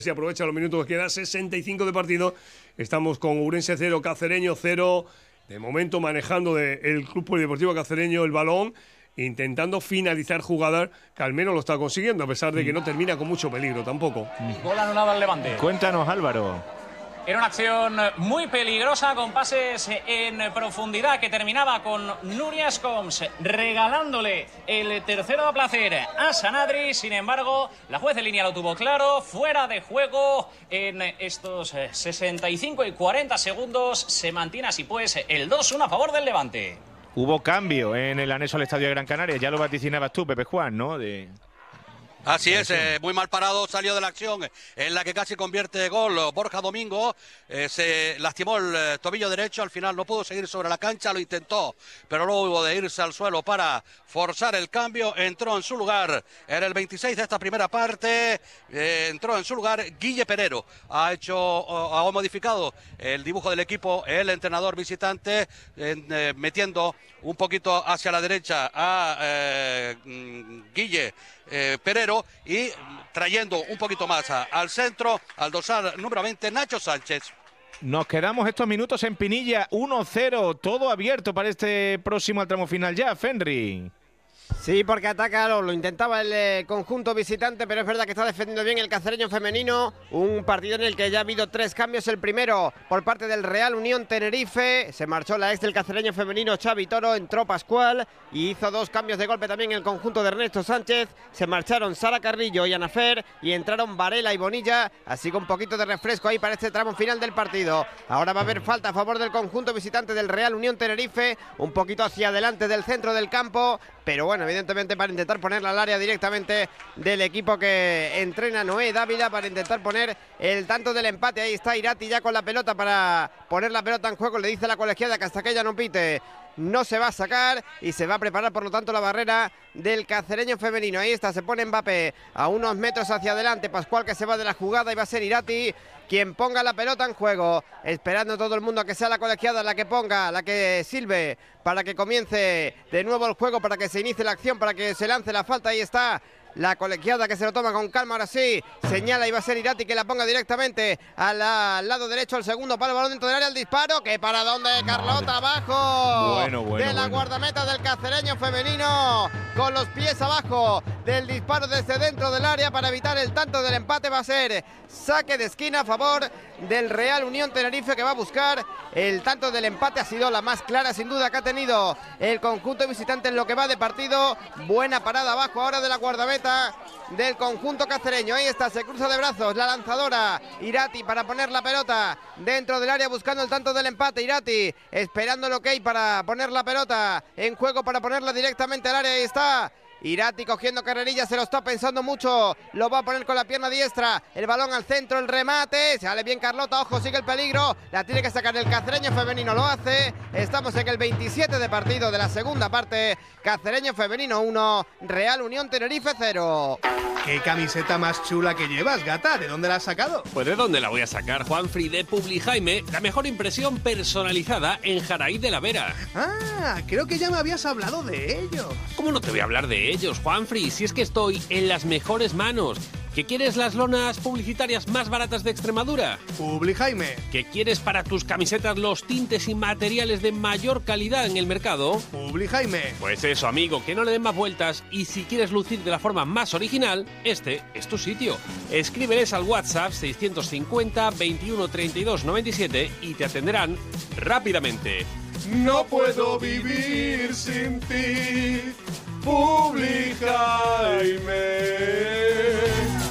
Se aprovecha los minutos que quedan, 65 de partido. Estamos con Ourense 0, Cacereño 0. De momento manejando el Club Polideportivo Cacereño el balón, intentando finalizar jugadas, que al menos lo está consiguiendo, a pesar de que no termina con mucho peligro tampoco. Gol anulado al Levante. Cuéntanos, Álvaro. Era una acción muy peligrosa con pases en profundidad que terminaba con Núria Scoms regalándole el tercero a placer a Sanadri. Sin embargo, la juez de línea lo tuvo claro, fuera de juego en estos 65 y 40 segundos. Se mantiene así pues el 2-1 a favor del Levante. Hubo cambio en el anexo al Estadio de Gran Canaria, ya lo vaticinabas tú, Pepe Juan, ¿no? Así es, muy mal parado salió de la acción en la que casi convierte gol Borja Domingo. Se lastimó el tobillo derecho, al final no pudo seguir sobre la cancha, lo intentó, pero luego hubo de irse al suelo para forzar el cambio. Entró en su lugar, en el 26 de esta primera parte, entró en su lugar Guille Perero. Ha modificado el dibujo del equipo, el entrenador visitante, metiendo un poquito hacia la derecha a Guille Perero y trayendo un poquito más al centro, al dorsal número 20, Nacho Sánchez. Nos quedamos estos minutos en Pinilla, 1-0, todo abierto para este próximo al tramo final ya, Fenry. Sí, porque ataca, lo intentaba el conjunto visitante, pero es verdad que está defendiendo bien el Cacereño femenino. Un partido en el que ya ha habido 3 cambios. El primero por parte del Real Unión Tenerife. Se marchó la ex del Cacereño femenino, Xavi Toro, entró Pascual y hizo 2 cambios de golpe también el conjunto de Ernesto Sánchez. Se marcharon Sara Carrillo y Anafer y entraron Varela y Bonilla. Así que un poquito de refresco ahí para este tramo final del partido. Ahora va a haber falta a favor del conjunto visitante del Real Unión Tenerife. Un poquito hacia adelante del centro del campo, pero bueno, evidentemente para intentar ponerla al área directamente del equipo que entrena Noé Dávila, para intentar poner el tanto del empate. Ahí está Irati ya con la pelota para poner la pelota en juego. Le dice la colegiada que hasta que ella no pite no se va a sacar y se va a preparar por lo tanto la barrera del Cacereño femenino. Ahí está, se pone Mbappé a unos metros hacia adelante. Pascual que se va de la jugada y va a ser Irati quien ponga la pelota en juego, esperando todo el mundo a que sea la colegiada la que ponga, la que silbe para que comience de nuevo el juego, para que se inicie la acción, para que se lance la falta. Ahí está la colegiada que se lo toma con calma, ahora sí, señala y va a ser Irati que la ponga directamente al lado derecho, al segundo palo, balón dentro del área, el disparo, que para dónde, Carlota, abajo de la guardameta del Cacereño femenino, con los pies abajo del disparo desde dentro del área para evitar el tanto del empate. Va a ser saque de esquina a favor del Real Unión Tenerife, que va a buscar el tanto del empate. Ha sido la más clara sin duda que ha tenido el conjunto visitante en lo que va de partido. Buena parada abajo ahora de la guardameta del conjunto cacereño. Ahí está, se cruza de brazos la lanzadora Irati para poner la pelota dentro del área, buscando el tanto del empate. Irati esperando el ok para poner la pelota en juego, para ponerla directamente al área. Ahí está Irati cogiendo carrerilla, se lo está pensando mucho, lo va a poner con la pierna diestra, el balón al centro, el remate, sale bien Carlota, ojo, sigue el peligro, la tiene que sacar el Cacereño femenino, lo hace. Estamos en el 27 de partido de la segunda parte. Cacereño femenino 1, Real Unión Tenerife 0. ¿Qué camiseta más chula que llevas, gata? ¿De dónde la has sacado? Pues ¿de dónde la voy a sacar, Juanfri? De Publijaime, la mejor impresión personalizada en Jaraí de la Vera. Ah, creo que ya me habías hablado de ello. ¿Cómo no te voy a hablar de ellos, Juanfri? Si es que estoy en las mejores manos. ¿Que quieres las lonas publicitarias más baratas de Extremadura? Publijaime. ¿Que quieres para tus camisetas los tintes y materiales de mayor calidad en el mercado? Publijaime. Pues eso, amigo, que no le den más vueltas, y si quieres lucir de la forma más original, este es tu sitio. Escríbeles al WhatsApp 650 21 32 97 y te atenderán rápidamente. No puedo vivir sin ti, Publijaime.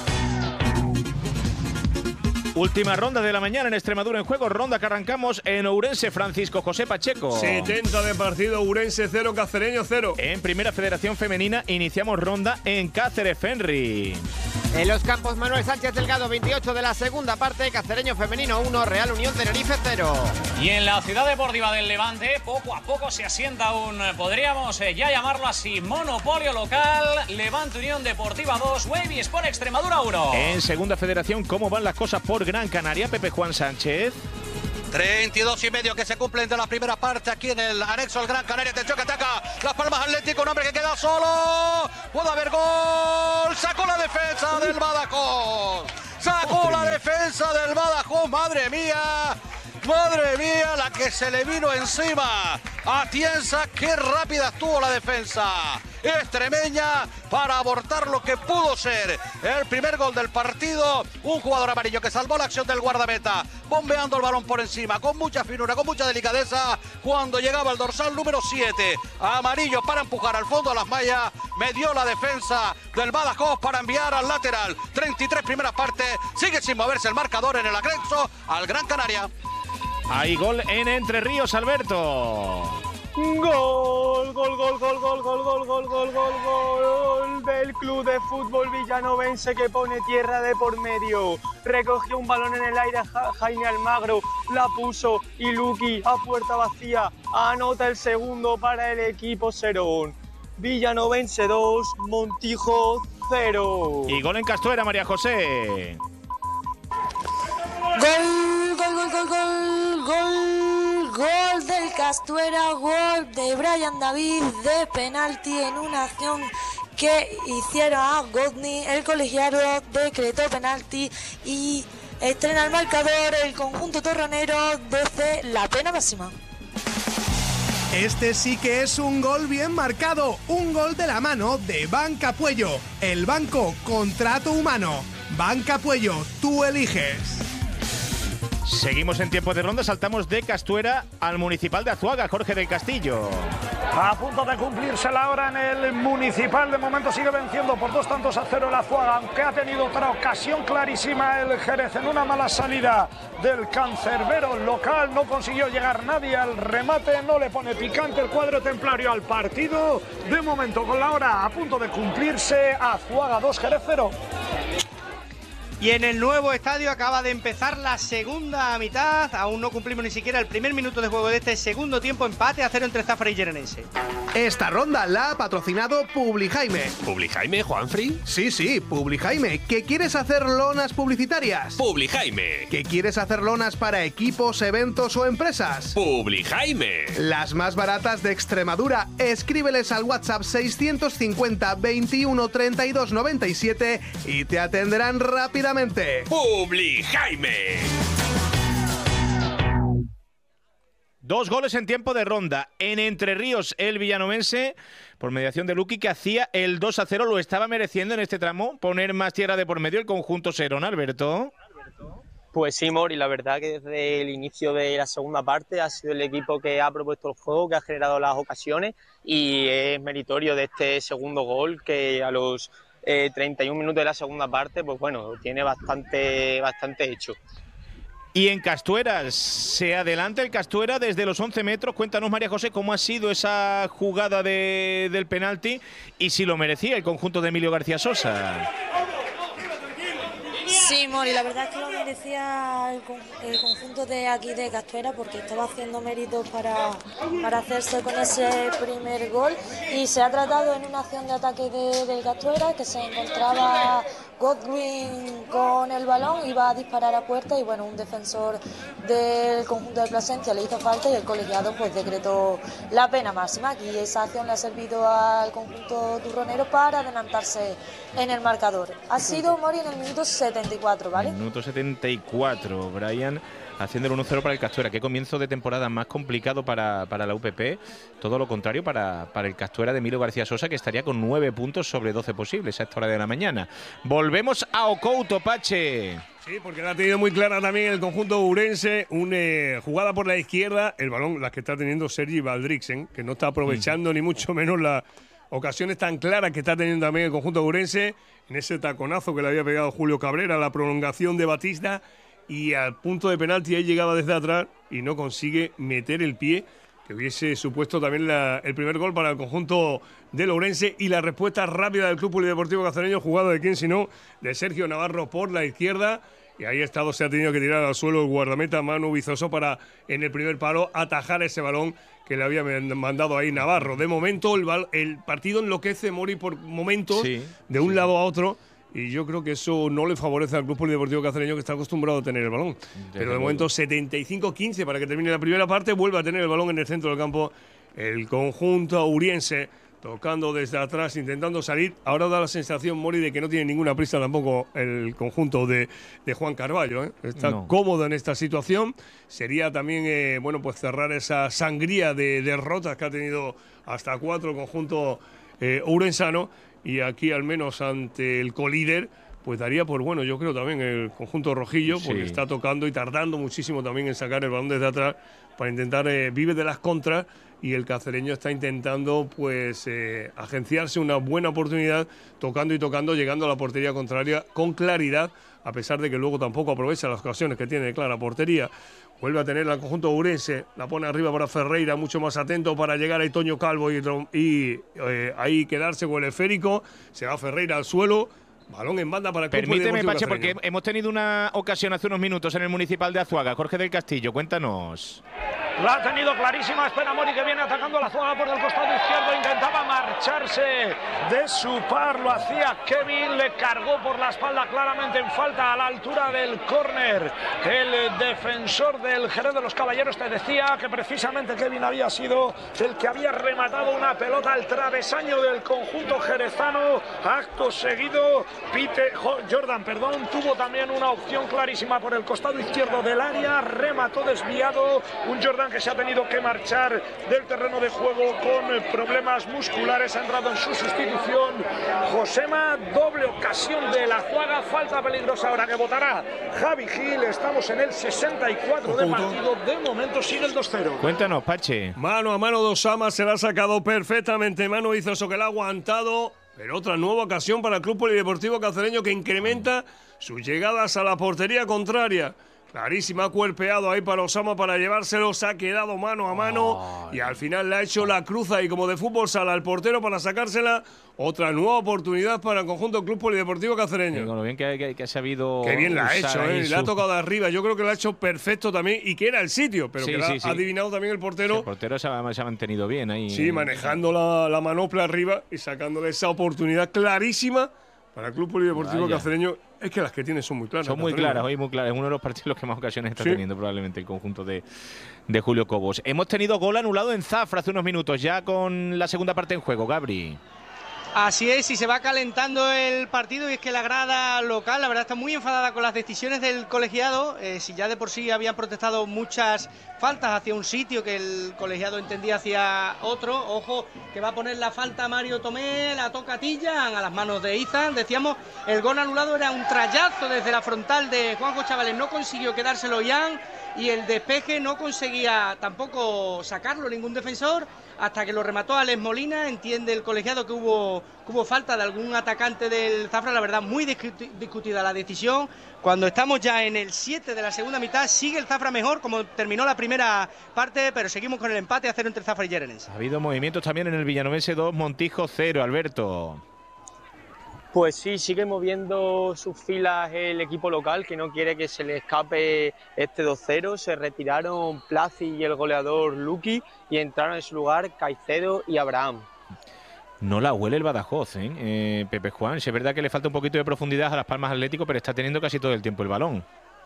Última ronda de la mañana en Extremadura en juego, ronda que arrancamos en Ourense. Francisco José Pacheco. 70 de partido, Ourense 0, Cacereño 0. En Primera Federación Femenina iniciamos ronda en Cáceres, Fenry. En los campos Manuel Sánchez Delgado, 28 de la segunda parte, Cacereño femenino 1, Real Unión Tenerife 0. Y en la ciudad deportiva del Levante, poco a poco se asienta podríamos ya llamarlo así, monopolio local. Levante Unión Deportiva 2, Wavy Sport Extremadura 1. En Segunda Federación, ¿cómo van las cosas por Gran Canaria, Pepe Juan Sánchez? 32 y medio que se cumplen de la primera parte aquí en el anexo al Gran Canaria. Atención que ataca Las Palmas Atlético, un hombre que queda solo. Puede haber gol. Sacó la defensa del Badajoz. Sacó la defensa del Badajoz, madre mía, la que se le vino encima a Tienza. Qué rápida estuvo la defensa extremeña para abortar lo que pudo ser el primer gol del partido. Un jugador amarillo que salvó la acción del guardameta, bombeando el balón por encima, con mucha finura, con mucha delicadeza, cuando llegaba el dorsal número 7, amarillo, para empujar al fondo a las mallas. Me dio la defensa del Badajoz para enviar al lateral. 33 primeras partes, sigue sin moverse el marcador en el acceso al Gran Canaria. Hay gol en Entre Ríos, Alberto. Gol del Club de Fútbol Villanovense, que pone tierra de por medio. Recogió un balón en el aire Jaime Almagro, la puso y Luqui a puerta vacía anota el segundo para el equipo Serón. Villanovense 2, Montijo 0. Y gol en Castuera, María José. Gol del Castuera, gol de Brian David de penalti en una acción que hiciera a Godney. El colegiado decretó penalti y estrena el marcador el conjunto torronero desde la pena máxima. Este sí que es un gol bien marcado, un gol de la mano de Banca Puello. El banco, contrato humano. Banca Puello, tú eliges. Seguimos en tiempo de ronda, saltamos de Castuera al Municipal de Azuaga, Jorge del Castillo. A punto de cumplirse la hora en el Municipal, de momento sigue venciendo por 2-0 el Azuaga, aunque ha tenido otra ocasión clarísima el Jerez en una mala salida del cancerbero local. No consiguió llegar nadie al remate, no le pone picante el cuadro templario al partido. De momento, con la hora a punto de cumplirse, Azuaga 2, Jerez 0. Y en el nuevo estadio acaba de empezar la segunda mitad. Aún no cumplimos ni siquiera el primer minuto de juego de este segundo tiempo. Empate a 0 entre Zafra y Llerenense. Esta ronda la ha patrocinado Publijaime. ¿Publijaime, Juanfri? Sí, Publijaime. ¿Que quieres hacer lonas publicitarias? Publijaime. ¿Que quieres hacer lonas para equipos, eventos o empresas? Publijaime. Las más baratas de Extremadura. Escríbeles al WhatsApp 650 21 32 97 y te atenderán rápidamente. Publijaime. 2 goles en tiempo de ronda. En Entre Ríos, el villanovense, por mediación de Luqui, que hacía el 2-0, lo estaba mereciendo en este tramo poner más tierra de por medio el conjunto Serón, Alberto. Pues sí, Mori, la verdad que desde el inicio de la segunda parte ha sido el equipo que ha propuesto el juego, que ha generado las ocasiones, y es meritorio de este segundo gol, que a los 31 minutos de la segunda parte, pues bueno, tiene bastante hecho. Y en Castuera, se adelanta el Castuera desde los 11 metros. Cuéntanos, María José, cómo ha sido esa jugada del penalti y si lo merecía el conjunto de Emilio García Sosa. Sí, Mori, la verdad es que lo merecía el conjunto de aquí de Castuera, porque estaba haciendo méritos para hacerse con ese primer gol, y se ha tratado en una acción de ataque del Castuera, que se encontraba Godwin con el balón, iba a disparar a puerta y bueno, un defensor del conjunto de Plasencia le hizo falta y el colegiado pues decretó la pena máxima. Aquí esa acción le ha servido al conjunto turronero para adelantarse en el marcador. Ha sido, Mori, en el minuto 74, ¿vale? Minuto 74, Brian, haciendo el 1-0 para el Castuera. Qué comienzo de temporada más complicado para la UPP. Todo lo contrario para el Castuera de Emilio García Sosa, que estaría con 9 puntos sobre 12 posibles a esta hora de la mañana. Volvemos a Ocouto, Pache. Sí, porque la ha tenido muy clara también el conjunto urense. Una jugada por la izquierda, el balón, la que está teniendo Sergi Valdrixen, que no está aprovechando ni mucho menos las ocasiones tan claras que está teniendo también el conjunto urense. En ese taconazo que le había pegado Julio Cabrera, la prolongación de Batista, y al punto de penalti ahí llegaba desde atrás y no consigue meter el pie, que hubiese supuesto también el primer gol para el conjunto del Ourense. Y la respuesta rápida del Club Polideportivo Cacereño, jugada de quién sino de Sergio Navarro por la izquierda, y ahí se ha tenido que tirar al suelo el guardameta Manu Vizoso para, en el primer palo, atajar ese balón que le había mandado ahí Navarro. De momento el partido enloquece, Mori, por momentos, de un lado a otro, y yo creo que eso no le favorece al Club Polideportivo Cacereño, que está acostumbrado a tener el balón. Pero de momento 75-15 para que termine la primera parte. Vuelve a tener el balón en el centro del campo el conjunto auriense tocando desde atrás, intentando salir. Ahora da la sensación, Mori, de que no tiene ninguna prisa tampoco el conjunto de Juan Carballo, ¿eh? Está cómodo en esta situación. Sería también, bueno, pues cerrar esa sangría de derrotas que ha tenido hasta 4 el conjunto ourensano. Y aquí, al menos ante el colíder, pues daría por bueno, yo creo también el conjunto rojillo, porque está tocando y tardando muchísimo también en sacar el balón desde atrás para intentar vive de las contras, y el cacereño está intentando pues agenciarse una buena oportunidad, tocando y tocando, llegando a la portería contraria con claridad, a pesar de que luego tampoco aprovecha las ocasiones que tiene de clara portería. Vuelve a tener el conjunto ourense, la pone arriba para Ferreira, mucho más atento para llegar a Toño Calvo y ahí quedarse con el esférico. Se va Ferreira al suelo. Balón en banda para el Club Permíteme, Pache, Cacereño. porque hemos tenido una ocasión hace unos minutos en el Municipal de Azuaga. Jorge del Castillo, cuéntanos. La ha tenido clarísima. Espera Mori, que viene atacando a la Azuaga por el costado izquierdo. Intentaba marcharse de su par. Lo hacía Kevin. Le cargó por la espalda claramente en falta a la altura del córner. El defensor del Jerez de los Caballeros. Te decía que precisamente Kevin había sido el que había rematado una pelota al travesaño del conjunto jerezano. Acto seguido, Jordan tuvo también una opción clarísima por el costado izquierdo del área. Remató desviado. Un Jordan que se ha tenido que marchar del terreno de juego con problemas musculares. Ha entrado en su sustitución Josema. Doble ocasión de la Azuaga. Falta peligrosa ahora que votará Javi Gil. Estamos en el 64 de partido. De momento sigue el 2-0. Cuéntanos, Pache. Mano a mano de Osama, se la ha sacado perfectamente. Mano hizo eso que le ha aguantado. Pero otra nueva ocasión para el Club Polideportivo Cacereño, que incrementa sus llegadas a la portería contraria. Clarísima, ha cuerpeado ahí para Osama para llevárselo, se ha quedado mano a mano y al final le ha hecho la cruz ahí como de fútbol sala al portero para sacársela. Otra nueva oportunidad para el conjunto Club Polideportivo Cacereño. Con lo bien que ha sabido. Qué bien la ha hecho, le ha tocado de arriba. Yo creo que lo ha hecho perfecto también y que era el sitio, pero que ha adivinado también el portero. El portero se ha mantenido bien ahí. Sí, manejando la manopla arriba y sacándole esa oportunidad clarísima para el Club Polideportivo Cacereño. Es que las que tiene son muy claras. Son muy claras, hoy muy claras. Es uno de los partidos que más ocasiones está teniendo probablemente el conjunto de Julio Cobos. Hemos tenido gol anulado en Zafra hace unos minutos, ya con la segunda parte en juego, Gabri. Así es, y se va calentando el partido, y es que la grada local, la verdad, está muy enfadada con las decisiones del colegiado. Si ya de por sí habían protestado muchas faltas hacia un sitio que el colegiado entendía hacia otro. Ojo, que va a poner la falta Mario Tomé, la toca Tillan a las manos de Izan. Decíamos, el gol anulado era un trayazo desde la frontal de Juanjo Chavales, no consiguió quedárselo Ian, y el despeje no conseguía tampoco sacarlo ningún defensor, hasta que lo remató Alex Molina. Entiende el colegiado que hubo falta de algún atacante del Zafra. La verdad, muy discutida la decisión. Cuando estamos ya en el 7 de la segunda mitad, sigue el Zafra mejor, como terminó la primera parte, pero seguimos con el empate a 0 entre Zafra y Llerenes. Ha habido movimientos también en el Villanovense 2, Montijo 0, Alberto. Pues sí, sigue moviendo sus filas el equipo local, que no quiere que se le escape este 2-0. Se retiraron Placi y el goleador Luqui y entraron en su lugar Caicedo y Abraham. No la huele el Badajoz, Pepe Juan. Sí, es verdad que le falta un poquito de profundidad a Las Palmas Atlético, pero está teniendo casi todo el tiempo el balón.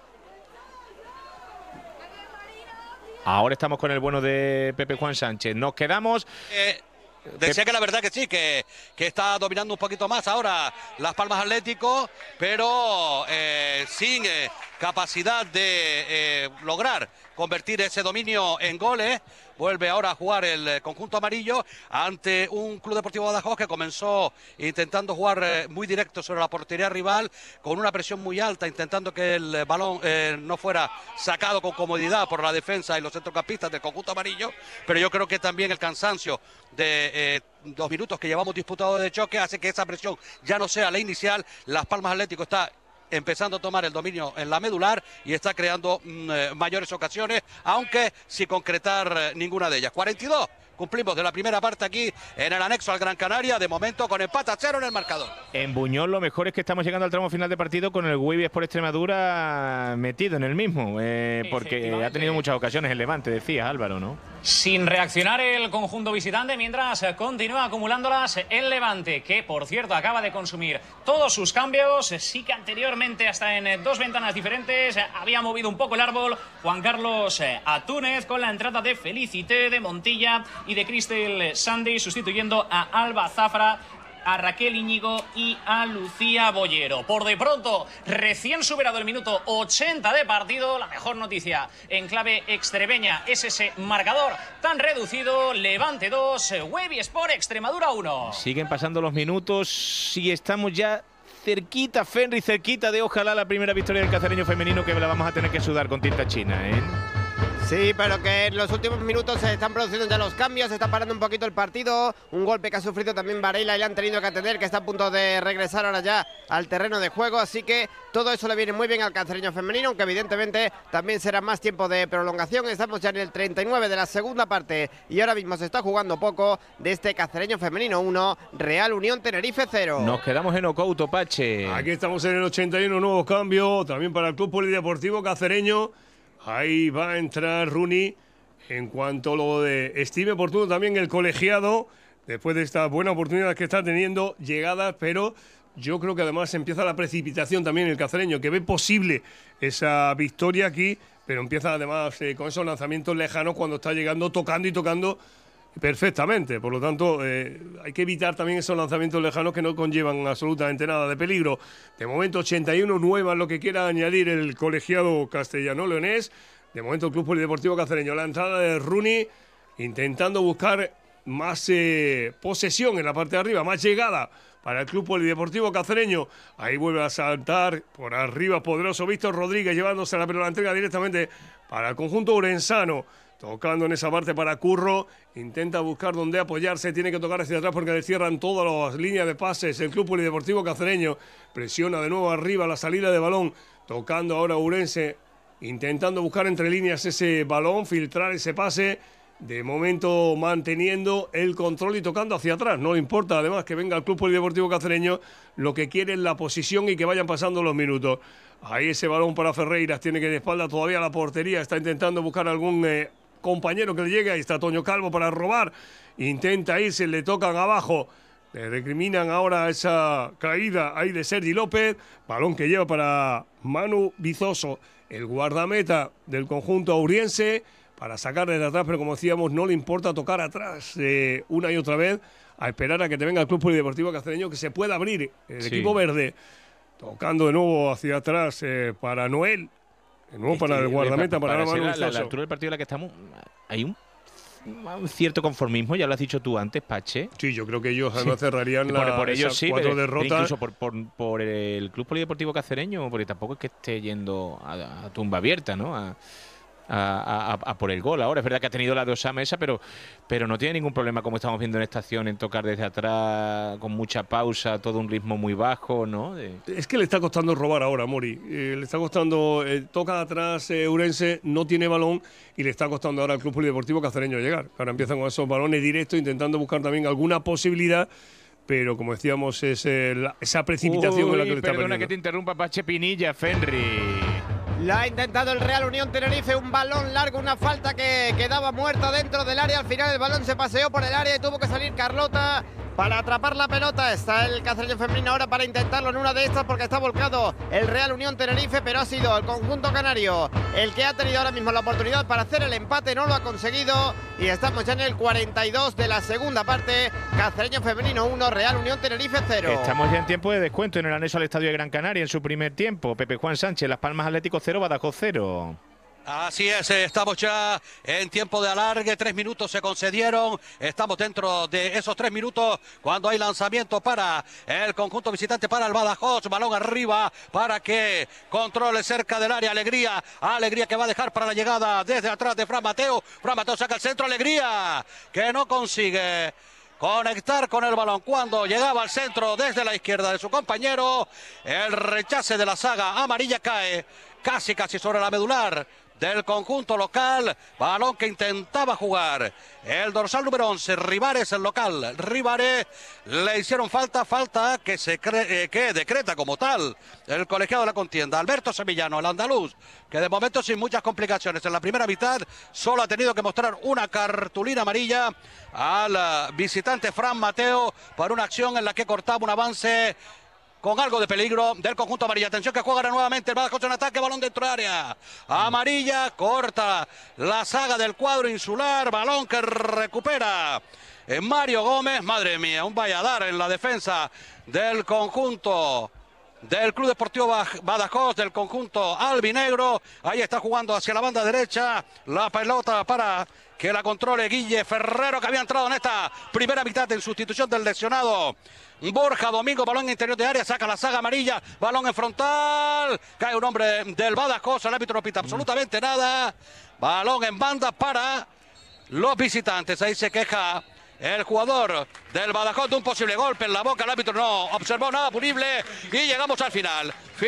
Ahora estamos con el bueno de Pepe Juan Sánchez. Nos quedamos... Decía que la verdad que sí, que está dominando un poquito más ahora Las Palmas Atlético, pero sin capacidad de lograr convertir ese dominio en goles. Vuelve ahora a jugar el conjunto amarillo ante un Club Deportivo Badajoz que comenzó intentando jugar muy directo sobre la portería rival, con una presión muy alta, intentando que el balón no fuera sacado con comodidad por la defensa y los centrocampistas del conjunto amarillo. Pero yo creo que también el cansancio de 2 minutos que llevamos disputados de choque hace que esa presión ya no sea la inicial. Las Palmas Atlético está empezando a tomar el dominio en la medular y está creando mayores ocasiones, aunque sin concretar ninguna de ellas. 42 cumplimos de la primera parte aquí en el anexo al Gran Canaria, de momento con empate a 0 en el marcador. En Buñol lo mejor es que estamos llegando al tramo final de partido con el Güevies por Extremadura metido en el mismo, porque ha tenido muchas ocasiones el Levante, decía Álvaro, ¿no? Sin reaccionar el conjunto visitante, mientras continúa acumulándolas el Levante, que por cierto acaba de consumir todos sus cambios. Sí que anteriormente, hasta en 2 ventanas diferentes, había movido un poco el árbol Juan Carlos Atúnez, con la entrada de Felicité, de Montilla y de Crystal Sunday, sustituyendo a Alba Zafra, a Raquel Íñigo y a Lucía Bollero. Por de pronto, recién superado el minuto 80 de partido, la mejor noticia en clave extremeña es ese marcador tan reducido. Levante 2, Wavy Sport Extremadura 1. Siguen pasando los minutos y estamos ya cerquita, Fenry, cerquita de ojalá la primera victoria del Cacereño femenino, que la vamos a tener que sudar con tinta china, ¿eh? Sí, pero que en los últimos minutos se están produciendo ya los cambios, se está parando un poquito el partido. Un golpe que ha sufrido también Varela y le han tenido que atender, que está a punto de regresar ahora ya al terreno de juego. Así que todo eso le viene muy bien al Cacereño femenino, aunque evidentemente también será más tiempo de prolongación. Estamos ya en el 39 de la segunda parte y ahora mismo se está jugando poco de este Cacereño femenino 1, Real Unión Tenerife 0. Nos quedamos en Ocouto, Pache. Aquí estamos en el 81, nuevo cambio también para el Club Polideportivo Cacereño. Ahí va a entrar Rooney. En cuanto a lo de estime oportuno también el colegiado, después de esta buena oportunidad que está teniendo, llegadas, pero yo creo que además empieza la precipitación también el Cacereño, que ve posible esa victoria aquí, pero empieza además con esos lanzamientos lejanos cuando está llegando, tocando y tocando perfectamente. Por lo tanto, hay que evitar también esos lanzamientos lejanos que no conllevan absolutamente nada de peligro. De momento 81, nueva lo que quiera añadir el colegiado castellano-leonés. De momento el Club Polideportivo Cacereño. La entrada de Rooney intentando buscar más posesión en la parte de arriba, más llegada para el Club Polideportivo Cacereño. Ahí vuelve a saltar por arriba poderoso Víctor Rodríguez, llevándose la pelota, la entrega directamente para el conjunto urensano. Tocando en esa parte para Curro, intenta buscar dónde apoyarse, tiene que tocar hacia atrás porque le cierran todas las líneas de pases. El Club Polideportivo Cacereño presiona de nuevo arriba la salida de balón, tocando ahora Ourense, intentando buscar entre líneas ese balón, filtrar ese pase. De momento manteniendo el control y tocando hacia atrás. No le importa además que venga el Club Polideportivo Cacereño, lo que quiere es la posición y que vayan pasando los minutos. Ahí ese balón para Ferreiras, tiene que de espalda todavía la portería, está intentando buscar algún compañero que le llegue. Ahí está Toño Calvo para robar, intenta irse, le tocan abajo, le recriminan ahora esa caída ahí de Sergi López. Balón que lleva para Manu Bizoso, el guardameta del conjunto auriense, para sacar desde atrás, pero como decíamos, no le importa tocar atrás una y otra vez, a esperar a que te venga el Club Polideportivo Cacereño, que se pueda abrir el equipo verde. Tocando de nuevo hacia atrás para Noel, de nuevo para el guardameta, para Manu Bizoso. La altura del partido en la que estamos, hay un cierto conformismo, ya lo has dicho tú antes, Pache. Sí, yo creo que ellos no cerrarían por ellos sí, 4 derrotas. Incluso por el Club Polideportivo Cacereño, porque tampoco es que esté yendo a tumba abierta, ¿no? A por el gol. Ahora es verdad que ha tenido la de Osama esa, pero no tiene ningún problema, como estamos viendo en esta acción, en tocar desde atrás con mucha pausa, todo un ritmo muy bajo, ¿no? Es que le está costando robar ahora, Mori. Le está costando, toca atrás Ourense, no tiene balón y le está costando ahora al Club Polideportivo Cacereño llegar. Ahora empiezan con esos balones directos, intentando buscar también alguna posibilidad, pero como decíamos, es esa precipitación en la que le está perdiendo. Perdona que te interrumpa, Pache Pinilla, Fenry. La ha intentado el Real Unión Tenerife, un balón largo, una falta que quedaba muerta dentro del área. Al final el balón se paseó por el área y tuvo que salir Carlota para atrapar la pelota. Está el Cacereño femenino ahora para intentarlo en una de estas, porque está volcado el Real Unión Tenerife, pero ha sido el conjunto canario el que ha tenido ahora mismo la oportunidad para hacer el empate, no lo ha conseguido y estamos ya en el 42 de la segunda parte. Cacereño femenino 1, Real Unión Tenerife 0. Estamos ya en tiempo de descuento en el anexo al Estadio de Gran Canaria en su primer tiempo. Pepe Juan Sánchez, Las Palmas Atlético 0, Badajoz 0. Así es, estamos ya en tiempo de alargue, 3 minutos se concedieron, estamos dentro de esos 3 minutos cuando hay lanzamiento para el conjunto visitante, para el Badajoz, balón arriba para que controle cerca del área, Alegría que va a dejar para la llegada desde atrás de Fran Mateo saca el centro, Alegría que no consigue conectar con el balón cuando llegaba al centro desde la izquierda de su compañero. El rechace de la saga amarilla cae casi sobre la medular del conjunto local. Balón que intentaba jugar el dorsal número 11, Rivares, el local. Rivares, le hicieron falta que decreta como tal el colegiado de la contienda. Alberto Sevillano, el andaluz, que de momento sin muchas complicaciones en la primera mitad solo ha tenido que mostrar una cartulina amarilla al visitante Fran Mateo por una acción en la que cortaba un avance con algo de peligro del conjunto amarilla. Atención que juega nuevamente el Badajoz en ataque, balón dentro de área. Amarilla, corta la saga del cuadro insular, balón que recupera Mario Gómez. Madre mía, un valladar en la defensa del conjunto del Club Deportivo Badajoz, del conjunto albinegro. Ahí está jugando hacia la banda derecha, la pelota para que la controle Guille Ferrero, que había entrado en esta primera mitad en sustitución del lesionado Borja Domingo. Balón interior de área, saca la saga amarilla, balón en frontal, cae un hombre del Badajoz, el árbitro no pita absolutamente nada. Balón en banda para los visitantes. Ahí se queja el jugador del Badajoz de un posible golpe en la boca. El árbitro no observó nada punible y llegamos al final.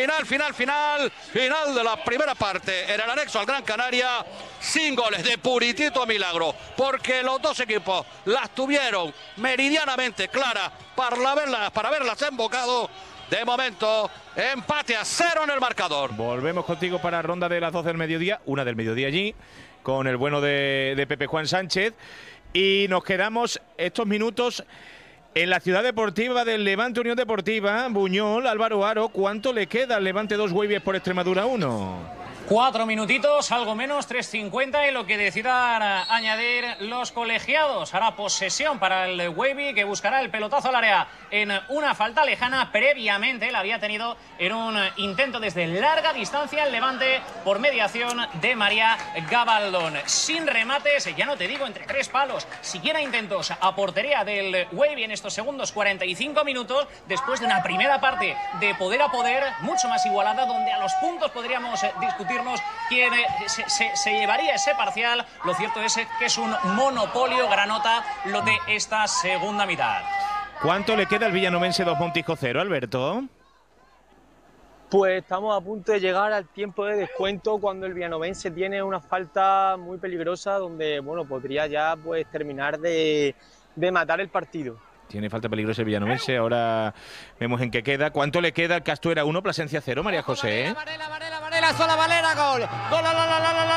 Final de la primera parte en el anexo al Gran Canaria, sin goles, de puritito milagro, porque los dos equipos las tuvieron meridianamente claras para haberlas embocado. De momento, empate a 0 en el marcador. Volvemos contigo para la ronda de las 12 del mediodía, una del mediodía allí, con el bueno de Pepe Juan Sánchez. Y nos quedamos estos minutos en la ciudad deportiva del Levante Unión Deportiva. Buñol, Álvaro Aro, ¿cuánto le queda al Levante 2, Weiby por Extremadura 1? 4 minutitos, algo menos, 3:50, y lo que decidan añadir los colegiados. Hará posesión para el Weiby, que buscará el pelotazo al área en una falta lejana. Previamente la había tenido en un intento desde larga distancia el Levante por mediación de María Gabaldón. Sin remates, ya no te digo entre 3 palos, siquiera intentos a portería del Weiby en estos segundos 45 minutos, después de una primera parte de poder a poder, mucho más igualada, donde a los puntos podríamos discutir quién se llevaría ese parcial. Lo cierto es que es un monopolio granota lo de esta segunda mitad. ¿Cuánto le queda al villanovense 2, Montijo 0, Alberto? Pues estamos a punto de llegar al tiempo de descuento, cuando el villanovense tiene una falta muy peligrosa donde, bueno, podría ya pues terminar de matar el partido. Tiene falta peligrosa el villanovense, ahora vemos en qué queda. ¿Cuánto le queda al Castuera 1, Plasencia 0, María José? Varela, sola Valera, gol.